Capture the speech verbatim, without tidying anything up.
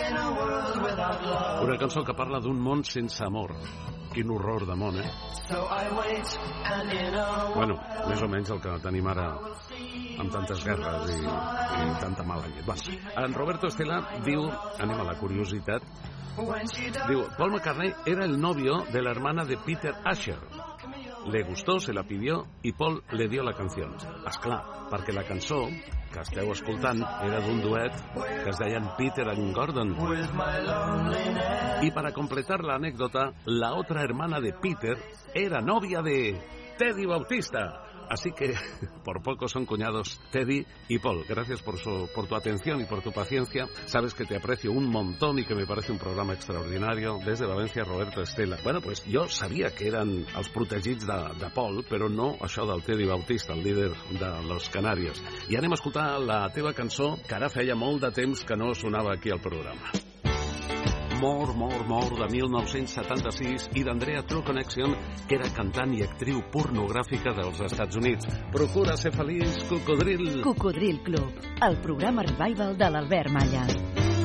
Una cançó que parla d'un món sense amor. Quin horror de món, eh? Bueno, més o menys el que tenim ara amb tantes guerres i, i tanta mala llet. Bueno, en Roberto Estela diu, anem a la curiositat, diu, Paul McCartney era el novio de la hermana de Peter Asher. Le gustó, se la pidió i Paul le dio la canción. Esclar, perquè la cançó que esteu escoltant era d'un duet que es deien Peter and Gordon. Y para completar la anécdota, la otra hermana de Peter era novia de Teddy Bautista. Así que por poco son cuñados Teddy y Paul. Gracias por, su, por tu atención y por tu paciencia. Sabes que te aprecio un montón y que me parece un programa extraordinario. Desde Valencia, Roberto Estela. Bueno, pues jo sabia que eren els protegits de, de Paul, però no això del Teddy Bautista, el líder de los Canarios. I anem a escoltar la teva cançó, que ara feia molt de temps que no sonava aquí al programa. More, More, More, de mil nou-cents setanta-sis, i d'Andrea True Connection, que era cantant i actriu pornogràfica dels Estats Units. Procura ser feliç, Cocodril. Cocodril Club, el programa revival de l'Albert Malla.